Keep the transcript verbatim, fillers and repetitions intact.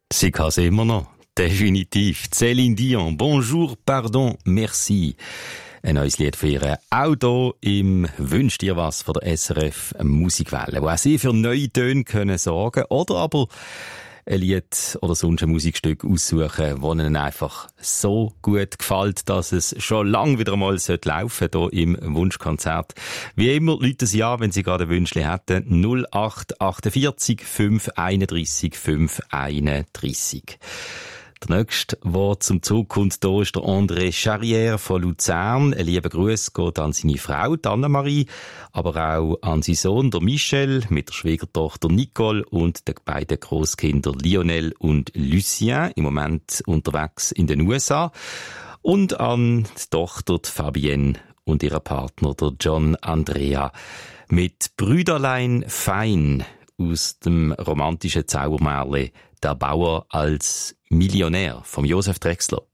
Sie kann es immer noch. Definitiv. Céline Dion. Bonjour, pardon, merci. Ein neues Lied für ihr. Auch hier im «Wünsch dir was» von der S R F Musikwelle, wo auch sie für neue Töne können sorgen oder aber ein Lied oder sonst ein Musikstück aussuchen, das ihnen einfach so gut gefällt, dass es schon lange wieder einmal laufen sollte hier im Wunschkonzert. Wie immer, Leute Sie an, wenn Sie gerade ein Wünschchen hätten. null acht achtundvierzig fünf einunddreißig fünf einunddreißig. Der nächste, der zum Zug kommt, hier ist der André Charrière von Luzern. Ein lieber Gruß geht an seine Frau, Anna-Marie, aber auch an seinen Sohn, der Michel, mit der Schwiegertochter Nicole und den beiden Grosskinder Lionel und Lucien, im Moment unterwegs in den U S A. Und an die Tochter die Fabienne und ihren Partner, der John Andrea, mit Brüderlein Fein aus dem romantischen Zaubermärchen Der Bauer als Millionär vom Josef Drexler.